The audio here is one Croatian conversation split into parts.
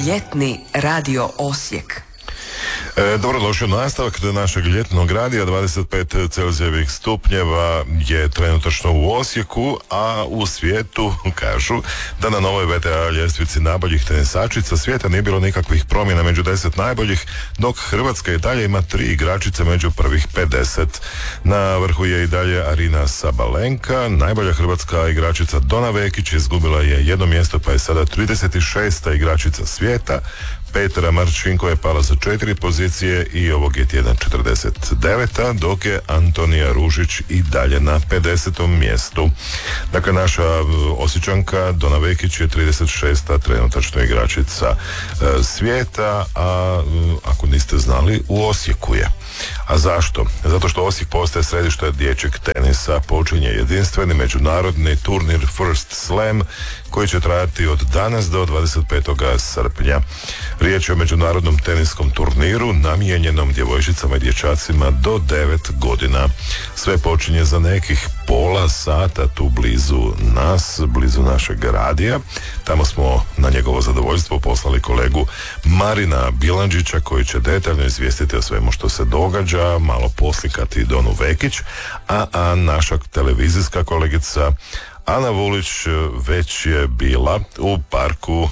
Ljetni radio Osijek. Dobrodošli u nastavak našeg ljetnog radija. 25 celzijevih stupnjeva je trenutačno u Osijeku, a u svijetu kažu da na novoj VTA ljestvici najboljih tenisačica svijeta nije bilo nikakvih promjena među 10 najboljih, dok Hrvatska i dalje ima 3 igračice među prvih 50. Na vrhu je i dalje Arina Sabalenka. Najbolja hrvatska igračica Dona Vekić izgubila je jedno mjesto, pa je sada 36. igračica svijeta. Petra Marčinko je pala za 4 pozicije i ovog je tjedan 49. dok je Antonija Ružić i dalje na 50. mjestu. Dakle, naša Osječanka Dona Vekić je 36. trenutačno igračica svijeta, a ako niste znali, u Osijeku je. A zašto? Zato što Osijek postaje središte dječjeg tenisa, počinje jedinstveni međunarodni turnir First Slam koji će trajati od danas do 25. srpnja. Riječ je o međunarodnom teniskom turniru namijenjenom djevojčicama i dječacima do 9 godina. Sve počinje za nekih pola sata tu blizu nas, blizu našeg radija. Tamo smo na njegovo zadovoljstvo poslali kolegu Marina Bilandžića koji će detaljno izvijestiti o svemu što se događa, malo poslikati Donu Vekić, a naša televizijska kolegica Ana Vulić već je bila u parku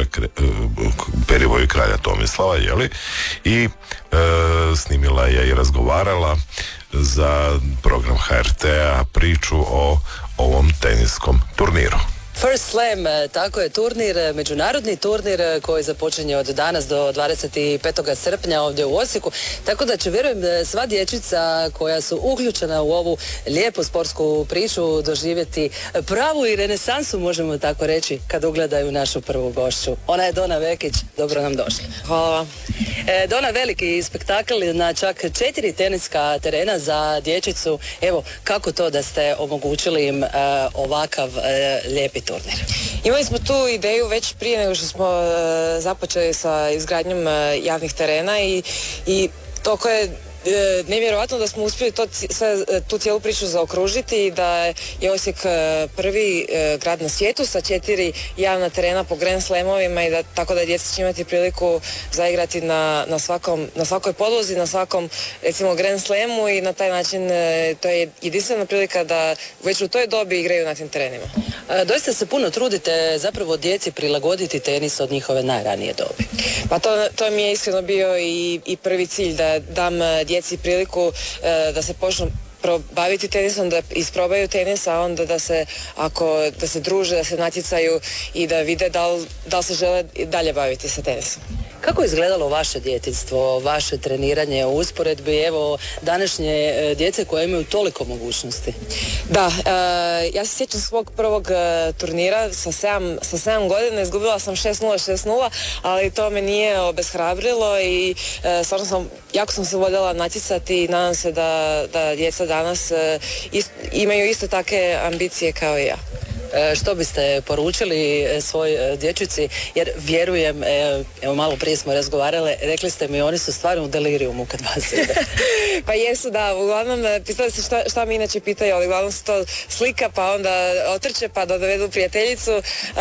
Perivoju kralja Tomislava, i snimila je i razgovarala za program HRT-a priču o ovom teniskom turniru. First Slam, tako je turnir, međunarodni turnir koji započinje od danas do 25. srpnja ovdje u Osijeku, tako da će, vjerujem, sva dječica koja su uključena u ovu lijepu sportsku priču doživjeti pravu i renesansu, možemo tako reći, kad ugledaju našu prvu gošću. Ona je Dona Vekić, dobro nam došli. Hvala vam. Dona, veliki spektakl na čak 4 teniska terena za dječicu. Evo, kako to da ste omogućili im ovakav lijepi turnir? Imali smo tu ideju već prije nego što smo započeli sa izgradnjom javnih terena i toko je nevjerojatno da smo uspjeli tu cijelu priču zaokružiti i da je Osijek prvi grad na svijetu sa 4 javna terena po Grand Slamovima i da tako da djeca će imati priliku zaigrati na svakoj podlozi, na svakom, recimo, Grand Slamu i na taj način to je jedinstvena prilika da već u toj dobi igraju na tim terenima. Doista se puno trudite zapravo djeci prilagoditi tenis od njihove najranije dobi. Pa to mi je iskreno bio i prvi cilj, da dam djeci priliku da se počnu baviti tenisom, da isprobaju tenis, a onda da se druže, da se natjecaju i da vide da li se žele dalje baviti sa tenisom. Kako je izgledalo vaše djetinjstvo, vaše treniranje u usporedbi, evo, današnje djece koje imaju toliko mogućnosti? Da, ja se sjećam svog prvog turnira sa 7 godina, izgubila sam 6-0, ali to me nije obeshrabrilo i stvarno jako sam se voljela natjecati i nadam se da djeca danas imaju isto takve ambicije kao i ja. Što biste poručili svoj dječici, jer vjerujem, evo malo prije smo razgovarale, rekli ste mi oni su stvarno u delirijumu kad vas vide. Pa jesu, da, uglavnom pitali se šta mi inače pitaju, ali uglavnom se to slika, pa onda otrče, pa dovedu prijateljicu.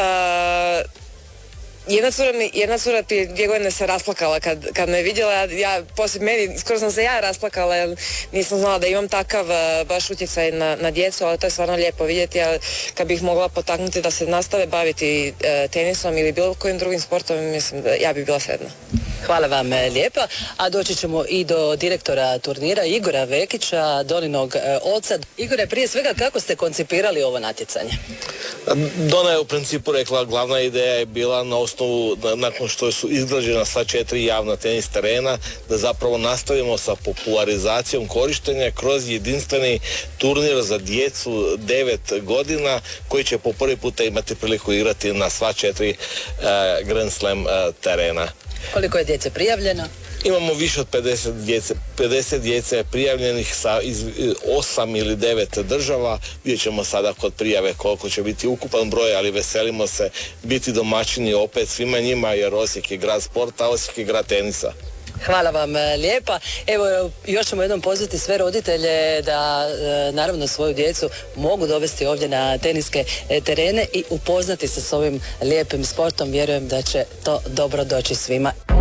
Jedna cura prije 2 godine se rasplakala kad me vidjela, skoro sam se ja rasplakala jer nisam znala da imam takav baš utjecaj na djecu, ali to je stvarno lijepo vidjeti, ali kad bih mogla potaknuti da se nastave baviti tenisom ili bilo kojim drugim sportom, mislim da ja bi bila sretna. Hvala vam lijepa, a doći ćemo i do direktora turnira Igora Vekića, Doninog oca. Igore, prije svega, kako ste koncipirali ovo natjecanje? Dona je u principu rekla, glavna ideja je bila na osnovu, nakon što su izgrađena sva 4 javna tenis terena, da zapravo nastavimo sa popularizacijom korištenja kroz jedinstveni turnir za djecu 9 godina koji će po prvi puta imati priliku igrati na sva 4 Grand Slam terena. Koliko je djece prijavljeno? Imamo više od 50 djece prijavljenih iz 8 ili 9 država. Vidjet ćemo sada kod prijave koliko će biti ukupan broj, ali veselimo se biti domaćini opet svima njima, jer Osijek je grad sporta, Osijek je grad tenisa. Hvala vam lijepa. Evo, još ćemo jednom pozvati sve roditelje da naravno svoju djecu mogu dovesti ovdje na teniske terene i upoznati se s ovim lijepim sportom. Vjerujem da će to dobro doći svima.